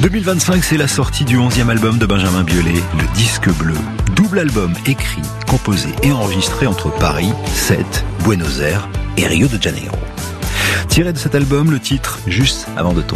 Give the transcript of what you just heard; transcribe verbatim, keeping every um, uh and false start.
deux mille vingt-cinq, c'est la sortie du onzième album de Benjamin Biolay, Le Disque Bleu. Double album écrit, composé et enregistré entre Paris, Sète, Buenos Aires et Rio de Janeiro. Tiré de cet album, le titre « Juste avant de tomber ».